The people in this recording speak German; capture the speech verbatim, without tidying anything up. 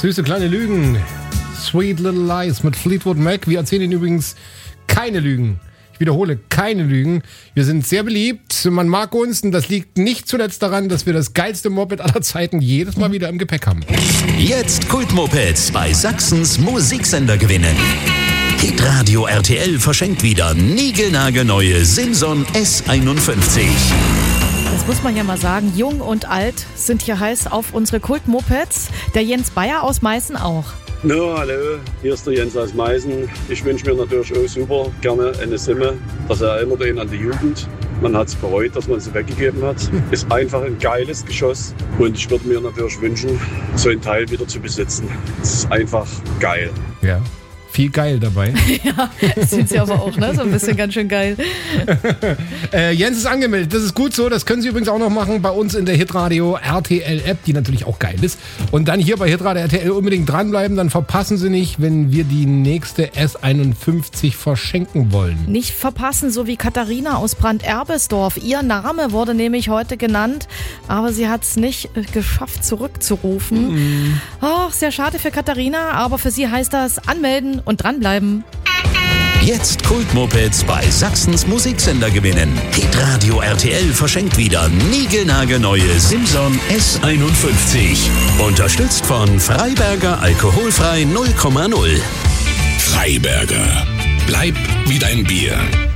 Süße kleine Lügen. Sweet Little Lies mit Fleetwood Mac. Wir erzählen Ihnen übrigens keine Lügen. Ich wiederhole, keine Lügen. Wir sind sehr beliebt. Man mag uns und das liegt nicht zuletzt daran, dass wir das geilste Moped aller Zeiten jedes Mal wieder im Gepäck haben. Jetzt Kultmopeds bei Sachsens Musiksender gewinnen. Hitradio R T L verschenkt wieder niegelnagelneue Simson S einundfünfzig. Das muss man ja mal sagen, jung und alt sind hier heiß auf unsere Kultmopeds. Der Jens Bayer aus Meißen auch. No, hallo, hier ist der Jens aus Meißen. Ich wünsche mir natürlich auch super gerne eine Simme. Das erinnert ihn an die Jugend. Man hat es bereut, dass man sie weggegeben hat. Ist einfach ein geiles Geschoss. Und ich würde mir natürlich wünschen, so ein Teil wieder zu besitzen. Es ist einfach geil. Ja. Viel geil dabei. Ja, sind sie aber auch, ne? So ein bisschen ganz schön geil. äh, Jens ist angemeldet, das ist gut so. Das können Sie übrigens auch noch machen bei uns in der Hitradio R T L-App, die natürlich auch geil ist. Und dann hier bei Hitradio R T L unbedingt dranbleiben, dann verpassen Sie nicht, wenn wir die nächste S einundfünfzig verschenken wollen. Nicht verpassen, so wie Katharina aus Brand-Erbesdorf. Ihr Name wurde nämlich heute genannt, aber sie hat es nicht geschafft, zurückzurufen. Mhm. Oh, sehr schade für Katharina, aber für sie heißt das anmelden und dranbleiben. Jetzt Kultmopeds bei Sachsens Musiksender gewinnen. Hitradio R T L verschenkt wieder niegelnagelneue Simson S einundfünfzig. Unterstützt von Freiberger Alkoholfrei null Komma null. Freiberger. Bleib wie dein Bier.